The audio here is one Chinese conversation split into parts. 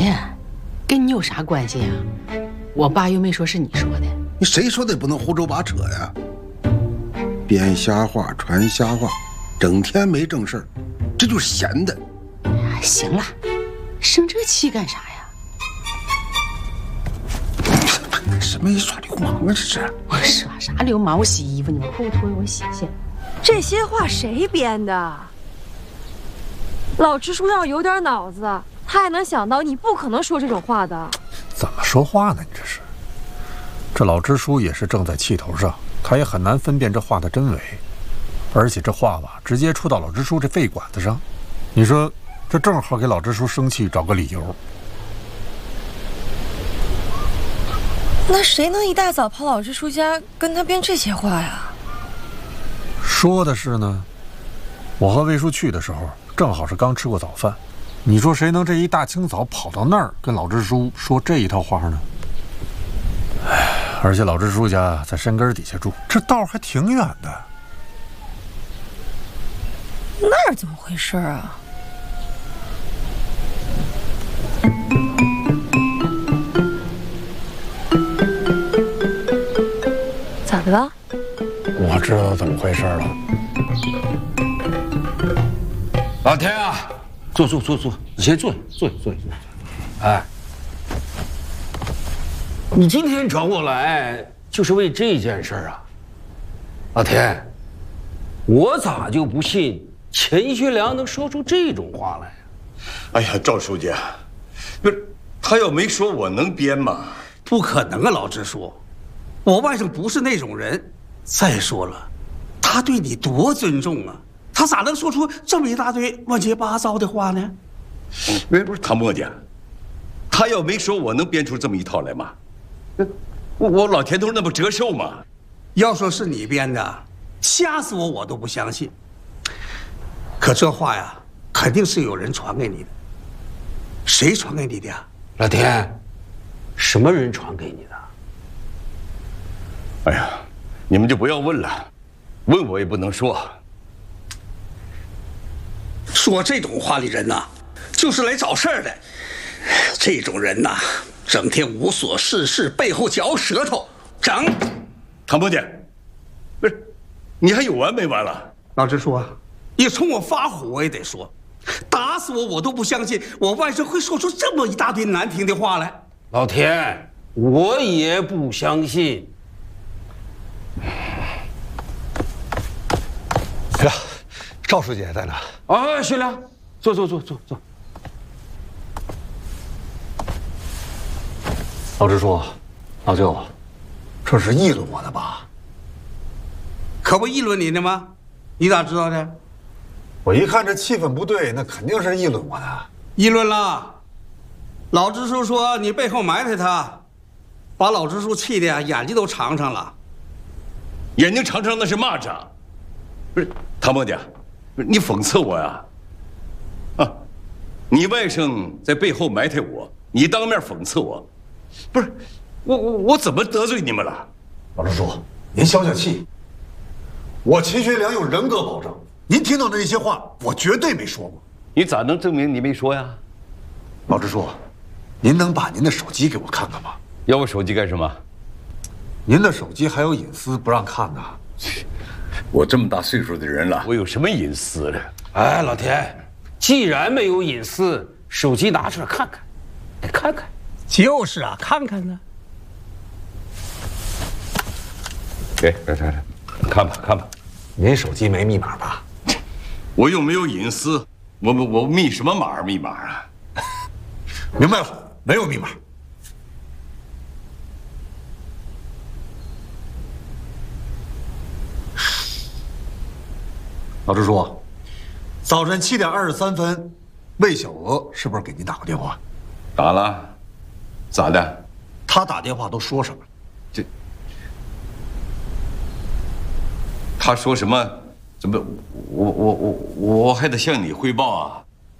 呀，跟你有啥关系呀？我爸又没说是你说的。 你谁说的也不能胡诌八扯呀？编瞎话、传瞎话，整天没正事儿，这就是闲的。 哎，行了，生这气干啥呀？ 什么耍流氓啊？这是！ 我耍啥流氓？我洗衣服，你们裤子脱了我洗去。 这些话谁编的？老支书要有点脑子，他还能想到你不可能说这种话的。 怎么说话呢？你这是？这老支书也是正在气头上，他也很难分辨这话的真伪，而且这话吧，直接戳到老支书这肺管子上。你说，这正好给老支书生气找个理由。 那谁能一大早跑老支书家跟他编这些话呀？ 说的是呢，我和魏叔去的时候，正好是刚吃过早饭。你说谁能这一大清早跑到那儿跟老支书说这一套话呢？哎，而且老支书家在山根底下住，这道还挺远的。 那儿怎么回事啊？咋的了？ 我知道怎么回事了。 老田啊，坐，你先坐。哎，你今天找我来就是为这件事啊？老田，我咋就不信钱学良能说出这种话来呀？ 哎呀，赵书记，不是他要没说，我能编吗？ 不可能啊，老支书，我外甥不是那种人。再说了，他对你多尊重啊，他咋能说出这么一大堆乱七八糟的话呢？ 不是唐墨家，他要没说，我能编出这么一套来吗？我老田头那不折寿吗？ 要说是你编的，吓死我都不相信。可这话呀，肯定是有人传给你的。谁传给你的呀？ 老田，什么人传给你的？ 哎呀，你们就不要问了，问我也不能说。 说这种话的人呐，就是来找事儿的。这种人呐，整天无所事事，背后嚼舌头，整。 唐伯姐，不是，你还有完没完了？ 老支书啊，你冲我发火我也得说，打死我都不相信我外甥会说出这么一大堆难听的话来。 老田，我也不相信。 呀，赵书记在呢。 啊，学良，坐。 老支书，老舅，这是议论我的吧？ 可不议论你呢吗？你咋知道的？ 我一看这气氛不对，那肯定是议论我的。 议论了。老支书说你背后埋汰他，把老支书气的眼睛都长上了。 眼睛长长那是蚂蚱，不是唐伯家，不是你讽刺我呀？啊，你外甥在背后埋汰我，你当面讽刺我，不是我怎么得罪你们了？ 老支书，您消消气。我秦学良有人格保证，您听到的那些话，我绝对没说过。 你咋能证明你没说呀？ 老支书，您能把您的手机给我看看吗？ 要我手机干什么？ 您的手机还有隐私不让看呢。 我这么大岁数的人了，我有什么隐私呢？ 哎，老田，既然没有隐私，手机拿出来看看，得看看。 就是啊，看看呢。 给，来，看吧。 您手机没密码吧？ 我又没有隐私，我密什么码？密码啊？ 明白了，没有密码。老支书，早晨7点23分，魏小娥是不是给您打过电话？ 打了，咋的？ 他打电话都说什么了？ 他说什么？怎么？我还得向你汇报啊？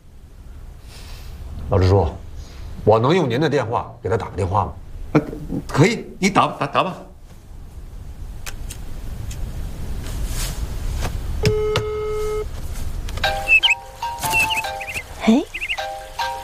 老支书，我能用您的电话给他打个电话吗？ 可以，你打吧。